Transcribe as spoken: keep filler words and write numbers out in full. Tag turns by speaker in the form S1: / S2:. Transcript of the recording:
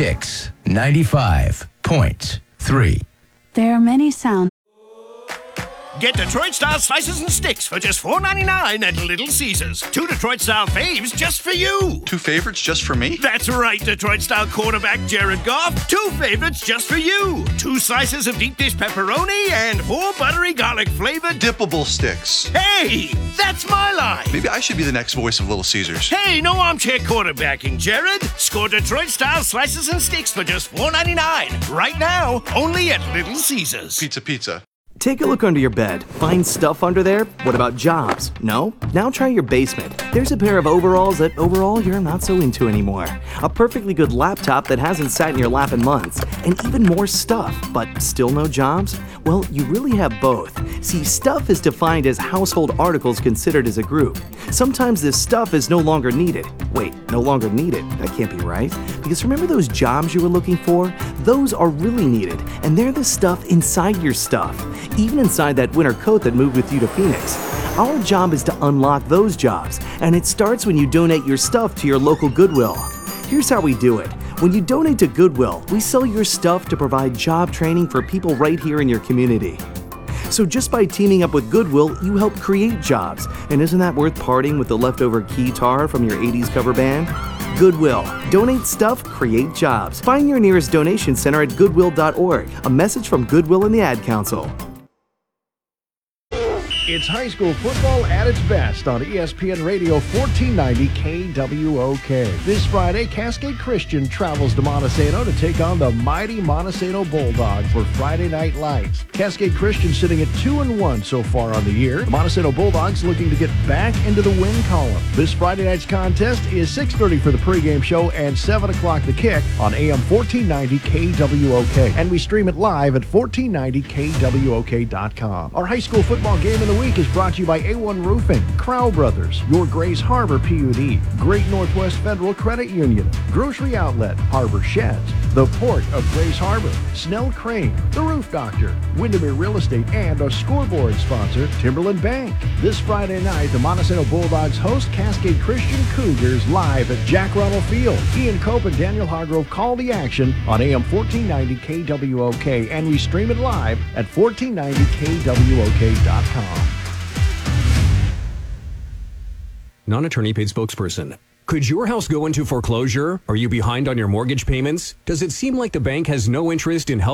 S1: Kicks ninety-five point three.
S2: There are many sounds.
S3: Get Detroit-style slices and sticks for just four ninety-nine at Little Caesars. Two Detroit-style faves just for you.
S4: Two favorites just for me?
S3: That's right, Detroit-style quarterback Jared Goff. Two favorites just for you. Two slices of deep dish pepperoni and four buttery garlic-flavored
S4: dippable sticks.
S3: Hey, that's my line.
S4: Maybe I should be the next voice of Little Caesars.
S3: Hey, no armchair quarterbacking, Jared. Score Detroit-style slices and sticks for just four ninety-nine. Right now, only at Little Caesars.
S4: Pizza, pizza.
S5: Take a look under your bed. Find stuff under there? What about jobs? No? Now try your basement. There's a pair of overalls that overall you're not so into anymore. A perfectly good laptop that hasn't sat in your lap in months. And even more stuff, but still no jobs? Well, you really have both. See, stuff is defined as household articles considered as a group. Sometimes this stuff is no longer needed. Wait, no longer needed? That can't be right. Because remember those jobs you were looking for? Those are really needed, and they're the stuff inside your stuff. Even inside that winter coat that moved with you to Phoenix. Our job is to unlock those jobs, and it starts when you donate your stuff to your local Goodwill. Here's how we do it. When you donate to Goodwill, we sell your stuff to provide job training for people right here in your community. So just by teaming up with Goodwill, you help create jobs. And isn't that worth parting with the leftover guitar from your eighties cover band? Goodwill. Donate stuff, create jobs. Find your nearest donation center at goodwill dot org. A message from Goodwill and the Ad Council.
S6: It's high school football at its best on E S P N Radio fourteen ninety K W O K. This Friday, Cascade Christian travels to Montesano to take on the mighty Montesano Bulldogs for Friday Night Lights. Cascade Christian sitting at two and one so far on the year. The Montesano Bulldogs looking to get back into the win column. This Friday night's contest is six thirty for the pregame show and seven o'clock the kick on A M fourteen ninety K W O K. And we stream it live at fourteen ninety K W O K dot com. Our high school football game in the week is brought to you by A one Roofing, Crow Brothers, Your Grace Harbor P U D, Great Northwest Federal Credit Union, Grocery Outlet, Harbor Sheds, the Port of Grace Harbor, Snell Crane, The Roof Doctor, Windermere Real Estate, and our scoreboard sponsor, Timberland Bank. This Friday night, the Montesano Bulldogs host Cascade Christian Cougars live at Jack Runnell Field. Ian Cope and Daniel Hargrove call the action on A M fourteen ninety K W O K, and we stream it live at fourteen ninety K W O K dot com.
S7: Non-attorney paid spokesperson. Could your house go into foreclosure? Are you behind on your mortgage payments? Does it seem like the bank has no interest in helping